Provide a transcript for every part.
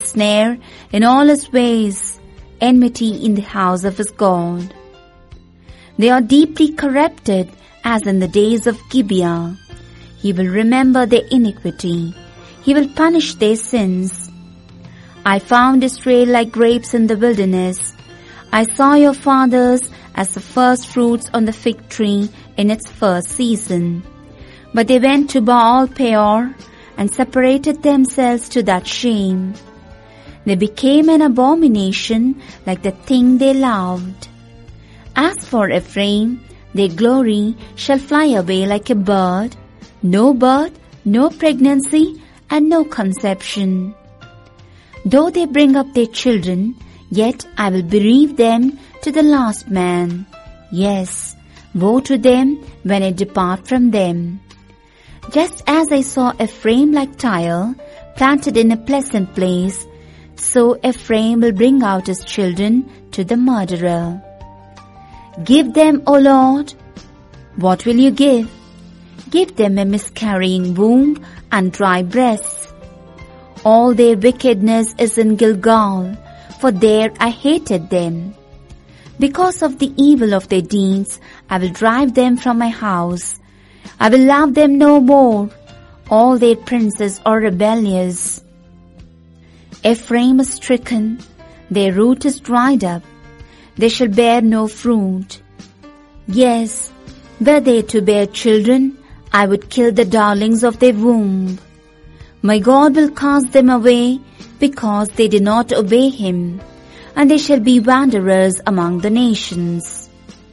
snare in all his ways, enmity in the house of his God. They are deeply corrupted as in the days of Gibeah. He will remember their iniquity. He will punish their sins. I found Israel like grapes in the wilderness. I saw your fathers as the first fruits on the fig tree in its first season. But they went to Baal Peor and separated themselves to that shame. They became an abomination like the thing they loved. As for Ephraim, their glory shall fly away like a bird. No birth, no pregnancy, and no conception. Though they bring up their children, yet I will bereave them to the last man. Yes, woe to them when I depart from them. Just as I saw Ephraim like Tyre, planted in a pleasant place, so Ephraim will bring out his children to the murderer. Give them, O Lord. What will you give? Give them a miscarrying womb and dry breasts. All their wickedness is in Gilgal, for there I hated them. Because of the evil of their deeds, I will drive them from my house. I will love them no more. All their princes are rebellious. Ephraim is stricken, their root is dried up. They shall bear no fruit. Yes, were they to bear children, I would kill the darlings of their womb. My God will cast them away because they did not obey him, and they shall be wanderers among the nations.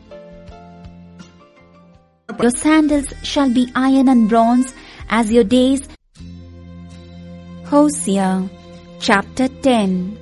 Your sandals shall be iron and bronze as your days. Hosea chapter 10.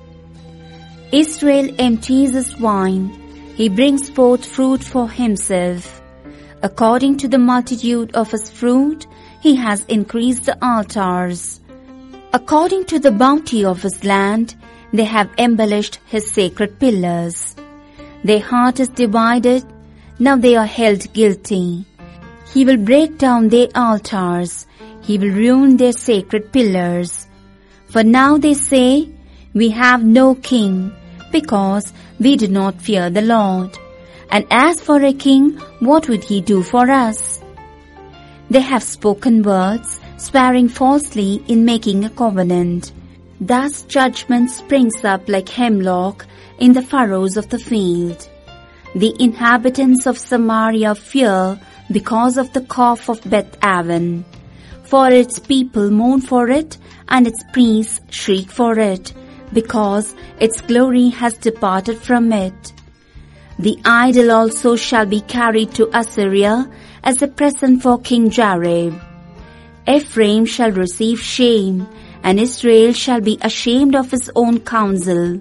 Israel empties his wine. He brings forth fruit for himself. According to the multitude of his fruit, he has increased the altars. According to the bounty of his land, they have embellished his sacred pillars. Their heart is divided, now they are held guilty. He will break down their altars, he will ruin their sacred pillars. For now they say, we have no king, because we do not fear the Lord. And as for a king, what would he do for us? They have spoken words, swearing falsely in making a covenant. Thus judgment springs up like hemlock in the furrows of the field. The inhabitants of Samaria fear because of the cough of Beth-aven. For its people mourn for it, and its priests shriek for it, because its glory has departed from it. The idol also shall be carried to Assyria as a present for King Jareb. Ephraim shall receive shame, and Israel shall be ashamed of his own counsel.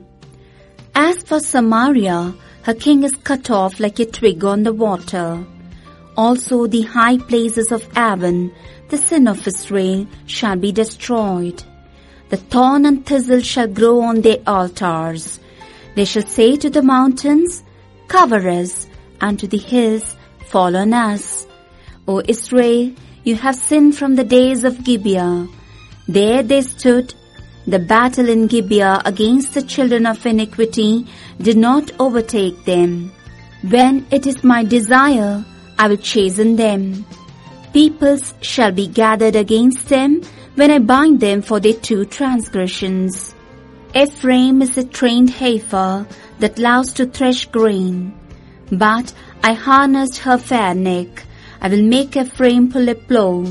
As for Samaria, her king is cut off like a twig on the water. Also the high places of Aven, the sin of Israel, shall be destroyed. The thorn and thistle shall grow on their altars. They shall say to the mountains, cover us, and to the hills, fall on us. O Israel, you have sinned from the days of Gibeah. There they stood. The battle in Gibeah against the children of iniquity did not overtake them. When it is my desire, I will chasten them. Peoples shall be gathered against them when I bind them for their two transgressions. Ephraim is a trained heifer that loves to thresh grain. But I harnessed her fair neck. I will make Ephraim pull a plow.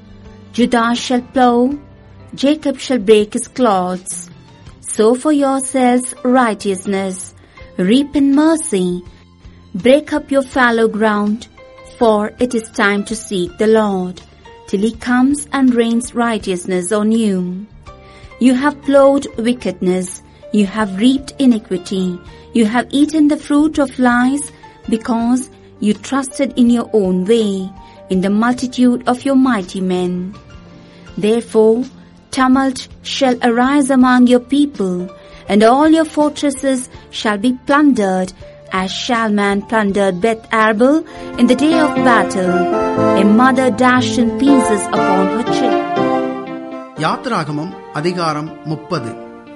Judah shall plow. Jacob shall break his clods. Sow for yourselves righteousness. Reap in mercy. Break up your fallow ground. For it is time to seek the Lord, till he comes and rains righteousness on you. You have plowed wickedness, you have reaped iniquity, you have eaten the fruit of lies, because you trusted in your own way, in the multitude of your mighty men. Therefore, tumult shall arise among your people, and all your fortresses shall be plundered, as Shalman plundered Beth-arbel in the day of battle. A mother dashed in pieces upon her children. யாத்திராகமம் அதிகாரம் 30.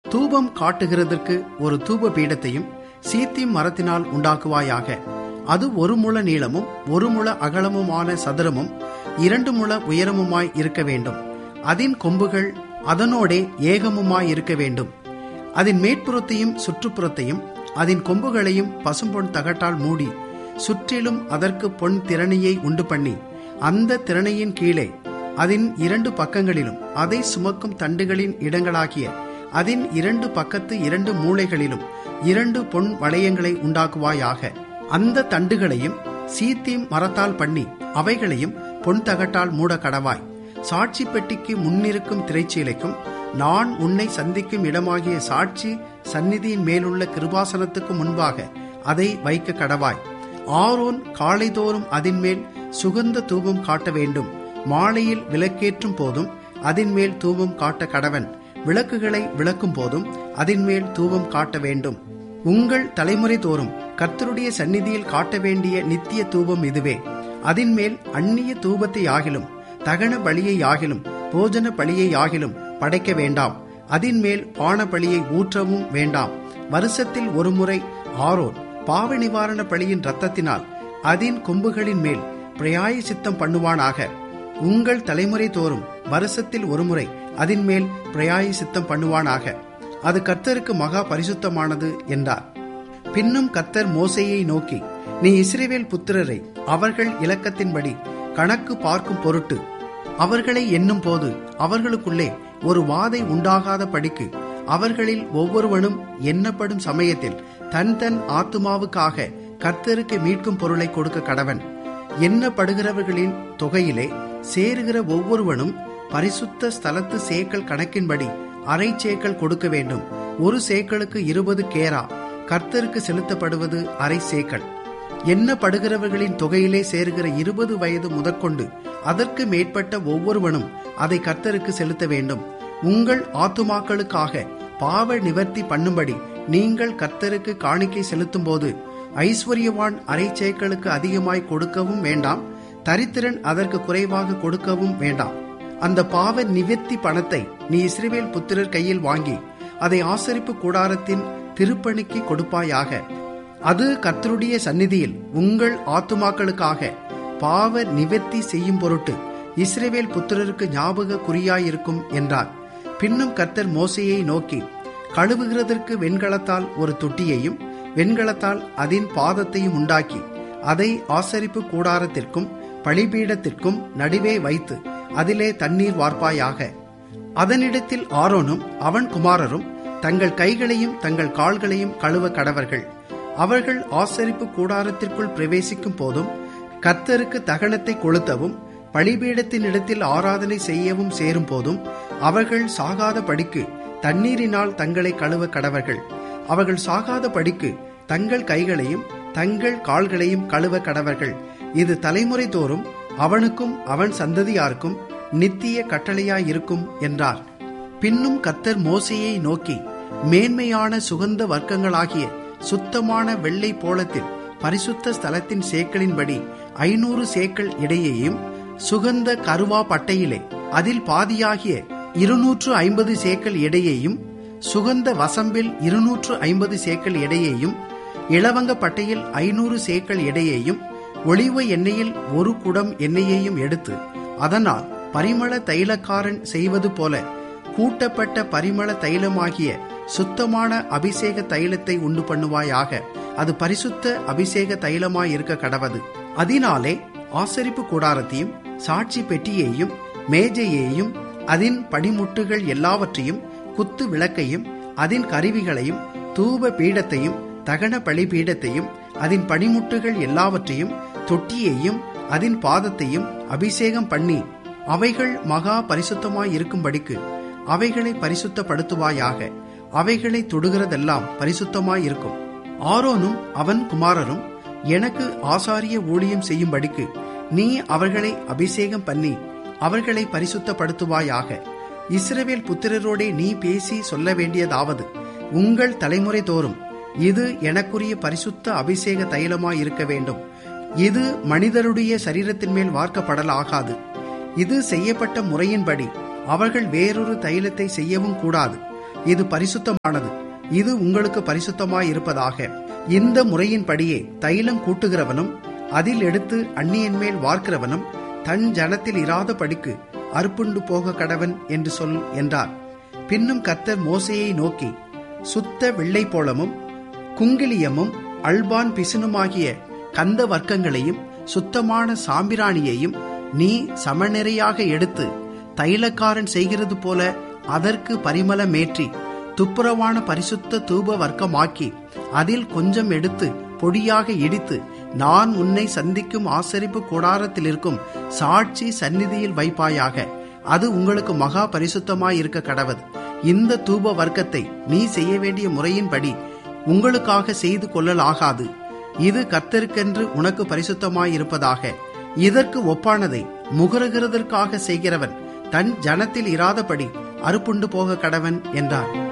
தூபம் காட்டுகிறதற்கு ஒரு தூப பீடத்தையும் சீத்திம் மரத்தினால் உண்டாக்குவாயாக. அது 1 முழ நீளமும் 1 முழ அகலமுமான சதுரமும் 2 முழ உயரமுமாய் இருக்க வேண்டும். அதன் கொம்புகள் அதனோடே ஏகமுமாய் இருக்க வேண்டும். அதன் மேற்புறத்தையும் சுற்றுப்புறத்தையும் அதன் கொம்புகளையும் பசும்பொன் தகட்டால் மூடி சுற்றிலும் அதற்கு பொன் திறனையை உண்டு பண்ணி, அந்த திறனையின் கீழே அதன் 2 பக்கங்களிலும் அதை சுமக்கும் தண்டுகளின் இடங்களாகிய அதன் 2 பக்கத்து 2 மூலைகளிலும் 2 பொன் வளையங்களை உண்டாக்குவாயாக. அந்த தண்டுகளையும் சீத்திம் மரத்தால் பண்ணி அவைகளையும் பொன் தகட்டால் மூட கடவாய். சாட்சி பெட்டிக்கு முன்னிருக்கும் திரைச்சீலைக்கும் நான் உன்னை சந்திக்கும் இடமாகிய சாட்சி சந்நிதியின் மேலுள்ள கிருபாசனத்துக்கு முன்பாக அதை வைக்க கடவாய். ஆரோன் காலைதோறும் அதன் மேல் சுகந்த தூபம் காட்ட வேண்டும். மாலையில் விளக்கேற்றும் போதும் அதன் மேல் தூபம் காட்ட கடவன். விளக்குகளை விளக்கும் போதும் அதன் மேல் தூபம் காட்ட வேண்டும். உங்கள் தலைமுறை தோறும் கர்த்தருடைய சந்நிதியில் காட்ட வேண்டிய நித்திய தூபம் இதுவே. அதன் மேல் அந்நிய தூபத்தை ஆகிலும் தகன பலியை ஆகிலும் போஜன பலியை ஆகிலும் படைக்க வேண்டாம். அதன் மேல் பான பலியை ஊற்றவும் வேண்டாம். வருஷத்தில் 1 முறை ஆரோன் பாவ நிவாரண பலியின் இரத்தத்தினால் அதன் கொம்புகளின் மேல் பிராயசித்தம் பண்ணுவானாக. உங்கள் தலைமுறை தோறும் வருஷத்தில் 1 முறை அதன் மேல் பிராயசித்தம் பண்ணுவானாக. அது கர்த்தருக்கு மகா பரிசுத்தமானது என்றார். பின்னும் கர்த்தர் மோசேயை நோக்கி, நீ இஸ்ரவேல் புத்திரரை அவர்கள் இலக்கத்தின்படி கணக்கு பார்க்கும் பொருட்டு அவர்களை எண்ணும் போது அவர்களுக்குள்ளே ஒரு வாதை உண்டாகாத படிக்கு அவர்களில் ஒவ்வொருவனும் எண்ணப்படும் சமயத்தில் தன் தன் ஆத்துமாவுக்காக கர்த்தருக்கு மீட்கும் பொருளை கொடுக்க கடவன். எண்ணப்படுகிறவர்களின் தொகையிலே சேருகிற ஒவ்வொருவனும் பரிசுத்த ஸ்தலத்து சேக்கல் கணக்கின்படி அரை சேக்கல் கொடுக்க வேண்டும். 1 சேக்கலுக்கு 20 கேரா கர்த்தருக்கு செலுத்தப்படுவது அரை சேக்கல். எண்ணப்படுகிறவர்களின் தொகையிலே சேருகிற 20 வயது முதற்கொண்டு அதற்கு மேற்பட்ட ஒவ்வொருவனும் அதை கர்த்தருக்கு செலுத்த வேண்டும். உங்கள் ஆத்துமாக்களுக்காக பாவ நிவர்த்தி பண்ணும்படி நீங்கள் கர்த்தருக்கு காணிக்கை செலுத்தும் போது ஐஸ்வர்யவான் அரை சேக்கலுக்கு அதிகமாய் கொடுக்கவும் வேண்டாம், தரித்திரன் அதற்கு குறைவாக கொடுக்கவும் வேண்டாம். அந்த பாவ நிவர்த்தி பணத்தை நீ இஸ்ரவேல் புத்திரர் கையில் வாங்கி அதை ஆசரிப்பு கூடாரத்தின் திருப்பணிக்கு கொடுப்பாயாக. அது கர்த்தருடைய சந்நிதியில் உங்கள் ஆத்துமாக்களுக்காக பாவ நிவர்த்தி செய்யும் பொருட்டு இஸ்ரவேல் புத்திரருக்கு ஞாபக குறியாயிருக்கும் என்றார். பின்னும் கர்த்தர் மோசேயை நோக்கி, கழுவுகிறதற்கு வெண்கலத்தால் ஒரு தொட்டியையும் வெண்கலத்தால் அதன் பாதத்தையும் உண்டாக்கி அதை ஆசரிப்பு கூடாரத்திற்கும் பலிபீடத்திற்கும் நடுவே வைத்து அதிலே தண்ணீர் வார்ப்பாயாக. அதனிடத்தில் ஆரோனும் அவன் குமாரரும் தங்கள் கைகளையும் தங்கள் கால்களையும் கழுவ கடவர்கள். அவர்கள் ஆசரிப்பு கூடாரத்திற்குள் பிரவேசிக்கும் போதும் கர்த்தருக்கு தகனத்தை கொளுத்தவும் பலிபீடத்தின் இடத்தில் ஆராதனை செய்யவும் சேரும் போதும் அவர்கள் சாகாத படிக்கு தண்ணீரினால் தங்களை கழுவ கடவர்கள். அவர்கள் சாகாத படிக்கு தங்கள் கைகளையும் தங்கள் கால்களையும் கழுவ கடவர்கள். இது தலைமுறை தோறும் அவனுக்கும் அவன் சந்ததியாருக்கும் நித்திய கட்டளையாயிருக்கும் என்றார். பின்னும் கர்த்தர் மோசேயை நோக்கி, மேன்மையான சுகந்த வர்க்கங்களாகிய சுத்தமான வெள்ளை போலத்தில் பரிசுத்த ஸ்தலத்தின் சேக்கலின்படி 500 சேக்கல் இடையேயும், சுகந்த கருவா பட்டையிலே அதில் பாதியாகிய 250 சேக்கல் எடையையும், சுகந்த வசம்பில் 250 சேக்கல் எடையையும், இளவங்க பட்டையில் 500 சேக்கல் எடையையும், ஒளிவ எண்ணெயில் 1 குடம் எண்ணெயையும் எடுத்து அதனால் பரிமள தைலக்காரன் செய்வது போல கூட்டப்பட்ட பரிமள தைலமாகிய சுத்தமான அபிஷேக தைலத்தை உண்டு பண்ணுவாயாக. அது பரிசுத்த அபிஷேக தைலமாயிருக்க கடவது. அதனாலே ஆசரிப்பு கூடாரத்தையும் சாட்சி பெட்டியையும் மேஜையையும் அதன் படிமுட்டுகள் எல்லாவற்றையும் குத்து விளக்கையும் அதன் கருவிகளையும் தூப பீடத்தையும் தகன பலி பீடத்தையும் அதன் படிமுட்டுகள் எல்லாவற்றையும் தொட்டியையும் அதன் பாதத்தையும் அபிஷேகம் பண்ணி அவைகள் மகா பரிசுத்தமாயிருக்கும்படிக்கு அவைகளை பரிசுத்தப்படுத்துவாயாக. அவைகளை தொடுகிறதெல்லாம் பரிசுத்தமாயிருக்கும். ஆரோனும் அவன் குமாரரும் எனக்கு ஆசாரிய ஊழியம் செய்யும்படிக்கு நீ அவர்களை அபிஷேகம் பண்ணி அவர்களை பரிசுத்தப்படுத்துவாயாக. இஸ்ரவேல் புத்திரரோடே நீ பேசி சொல்ல வேண்டியதாவது, உங்கள் தலைமுறை தோறும் இது எனக்குரிய பரிசுத்த அபிஷேக தைலமாயிருக்க வேண்டும். இது மனிதருடைய சரீரத்தின் மேல் வார்க்கப்படலாகாது. இது செய்யப்பட்ட முறையின்படி அவர்கள் வேறொரு தைலத்தை செய்யவும் கூடாது. இது பரிசுத்தமானது, இது உங்களுக்கு பரிசுத்தமாயிருப்பதாக. இந்த முறையின்படியே தைலம் கூட்டுகிறவனும் அதில் எடுத்து அந்நியன் மேல் வார்க்கிறவனும் தன் ஜனத்தில் இராதபடிக்கு அறுப்புண்டு போக கடவன் என்று சொல் என்றார். பின்னும் கர்த்தர் மோசேயை நோக்கி, சுத்த வெள்ளை போளமும் குங்கிலியமும் அல்பான் பிசினுமாகிய கந்த வர்க்கங்களையும் சுத்தமான சாம்பிராணியையும் நீ சமநிறையாக எடுத்து தைலக்காரன் செய்கிறது போல அதற்கு பரிமளமேற்றி துப்புரவான பரிசுத்த தூப வர்க்கமாக்கி அதில் கொஞ்சம் எடுத்து பொடியாக இடித்து நான் உன்னை சந்திக்கும் ஆசரிப்பு கூடாரத்தில் இருக்கும் சாட்சி சந்நிதியில் வைப்பாயாக. அது உங்களுக்கு மகா பரிசுத்தமாயிருக்க கடவது. இந்த தூப வர்க்கத்தை நீ செய்ய வேண்டிய முறையின்படி உங்களுக்காக செய்து கொள்ளலாகாது. இது கர்த்தருக்கென்று உனக்கு பரிசுத்தமாயிருப்பதாக. இதற்கு ஒப்பானதை முகருகிறதற்காக செய்கிறவன் தன் ஜனத்தில் இராதபடி அறுப்புண்டு போக கடவன் என்றார்.